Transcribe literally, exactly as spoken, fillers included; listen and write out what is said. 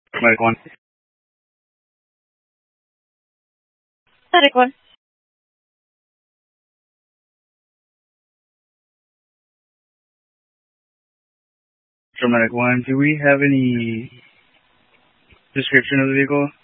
Medic one. Medic one. So Medic one, do we have any description of the vehicle?